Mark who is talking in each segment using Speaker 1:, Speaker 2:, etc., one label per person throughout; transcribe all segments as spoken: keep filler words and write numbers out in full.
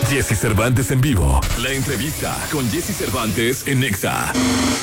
Speaker 1: Jessy Cervantes en vivo. La entrevista con Jessy Cervantes en Nexa.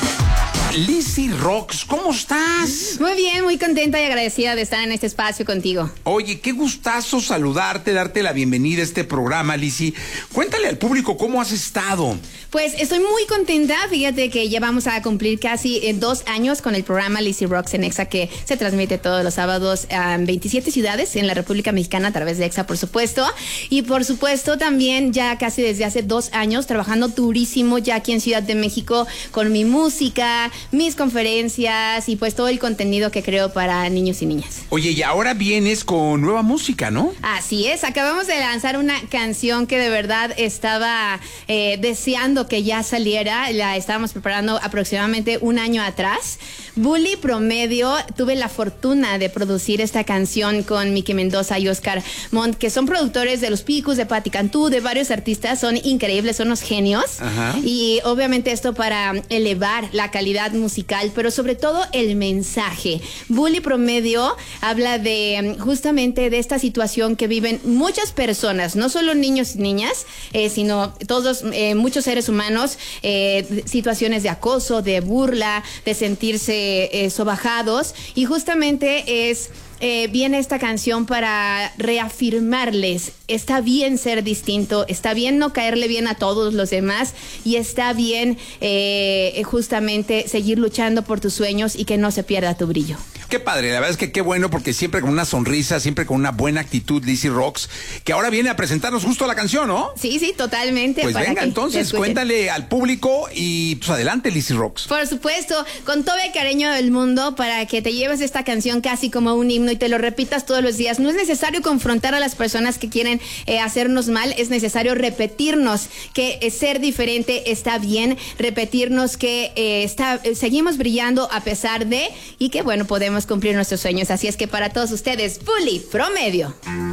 Speaker 2: Lizzy Rocks, ¿cómo estás?
Speaker 3: Muy bien, muy contenta y agradecida de estar en este espacio contigo.
Speaker 2: Oye, qué gustazo saludarte, darte la bienvenida a este programa, Lizzy. Cuéntale al público cómo has estado.
Speaker 3: Pues estoy muy contenta, fíjate que ya vamos a cumplir casi eh, dos años con el programa Lizzy Rocks en Exa, que se transmite todos los sábados en veintisiete ciudades en la República Mexicana a través de Exa, por supuesto. Y por supuesto también ya casi desde hace dos años trabajando durísimo ya aquí en Ciudad de México con mi música, mis conferencias y pues todo el contenido que creo para niños y niñas.
Speaker 2: Oye, y ahora vienes con nueva música, ¿no?
Speaker 3: Así es, acabamos de lanzar una canción que de verdad estaba eh, deseando que ya saliera, la estábamos preparando aproximadamente un año atrás. Bully Promedio, tuve la fortuna de producir esta canción con Miki Mendoza y Oscar Montt, que son productores de Los Picos, de Patti Cantú, de varios artistas, son increíbles, son unos genios. Ajá. Y obviamente esto para elevar la calidad musical, pero sobre todo el mensaje. Bully Promedio habla de justamente de esta situación que viven muchas personas, no solo niños y niñas, eh, sino todos, eh, muchos seres humanos, eh, situaciones de acoso, de burla, de sentirse eh, sobajados, y justamente es Eh, viene esta canción para reafirmarles, está bien ser distinto, está bien no caerle bien a todos los demás y está bien eh, justamente seguir luchando por tus sueños y que no se pierda tu brillo.
Speaker 2: Qué padre, la verdad es que qué bueno, porque siempre con una sonrisa, siempre con una buena actitud, Lizzy Rocks, que ahora viene a presentarnos justo la canción, ¿no?
Speaker 3: Sí, sí, totalmente.
Speaker 2: Pues venga, entonces, cuéntale al público y pues adelante, Lizzy Rocks.
Speaker 3: Por supuesto, con todo el cariño del mundo, para que te lleves esta canción casi como un himno y te lo repitas todos los días. No es necesario confrontar a las personas que quieren eh, hacernos mal, es necesario repetirnos que eh, ser diferente está bien, repetirnos que eh, está, eh, seguimos brillando a pesar de, y que bueno, podemos cumplir nuestros sueños. Así es que para todos ustedes, Bully Promedio.